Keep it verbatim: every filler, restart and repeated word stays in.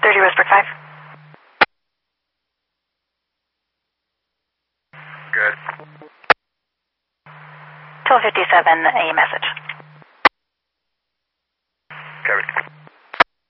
thirty Westbrook five. Good. twelve fifty-seven, a message.